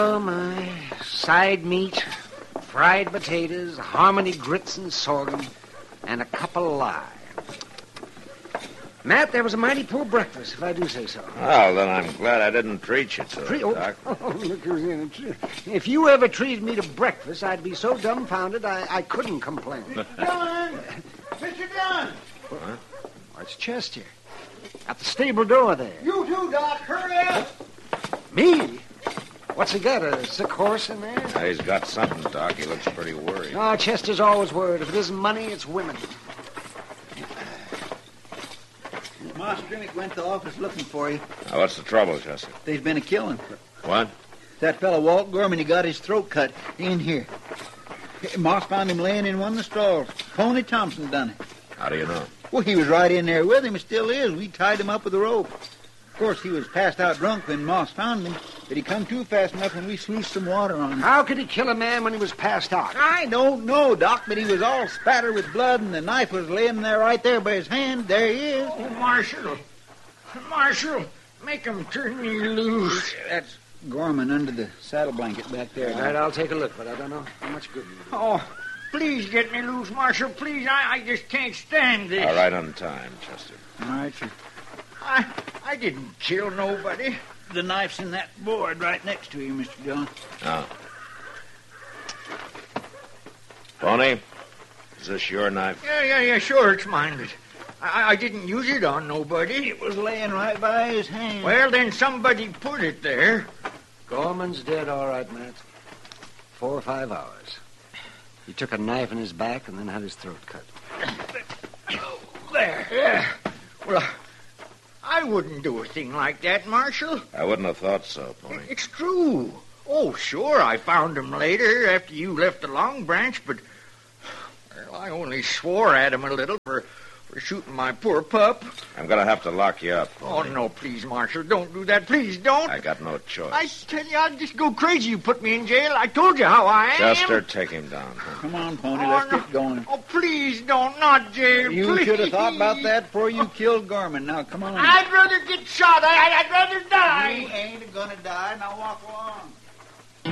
Oh, my. Side meat, fried potatoes, Harmony grits and sorghum, and a cup of lye. Matt, there was a mighty poor breakfast, if I do say so. Well, then I'm glad I didn't treat you to it, Doc. Oh, look who's in it. If you ever treated me to breakfast, I'd be so dumbfounded I couldn't complain. Dillon! Mr. Dillon! What? Oh, it's Chester. At the stable door there. You too, Doc. Hurry up! Me? What's he got, a sick horse in there? Now, he's got something, Doc. He looks pretty worried. Oh, Chester's always worried. If it isn't money, it's women. Moss Grimmick went to the office looking for you. Now, what's the trouble, Chester? There's been a killing. What? That fellow Walt Gorman, he got his throat cut in here. Moss found him laying in one of the stalls. Pony Thompson done it. How do you know? Well, he was right in there with him. He still is. We tied him up with a rope. Of course, he was passed out drunk when Moss found him, but he come to fast enough when we sluiced some water on him. How could he kill a man when he was passed out? I don't know, Doc, but he was all spattered with blood, and the knife was laying there right there by his hand. There he is. Oh, Marshal, make him turn me loose. That's Gorman under the saddle blanket back there. All right, I'll take a look, but I don't know how much good you do. Oh, please get me loose, Marshal. Please, I just can't stand this. All right, on time, Chester. All right, sir. I didn't kill nobody. The knife's in that board right next to you, Mr. John. Oh. Pony, is this your knife? Yeah, sure, it's mine, but I didn't use it on nobody. It was laying right by his hand. Well, then somebody put it there. Gorman's dead, all right, Matt. 4 or 5 hours. He took a knife in his back and then had his throat cut. There, yeah. Well, I wouldn't do a thing like that, Marshal. I wouldn't have thought so, Pony. It's true. Oh, sure, I found him later after you left the Long Branch, but well, I only swore at him a little for shooting my poor pup. I'm going to have to lock you up, Oh, Pony. no, please, Marshal, don't do that. Please, don't. I got no choice. I tell you, I'd just go crazy. You put me in jail. I told you how I am. Chester, take him down. Come on, Pony, Oh, let's no. get going. Oh, please don't. Not jail, You please. should have thought about that before you killed Gorman. Now, come on. I'd rather get shot. I'd rather die. You ain't gonna die. Now walk along.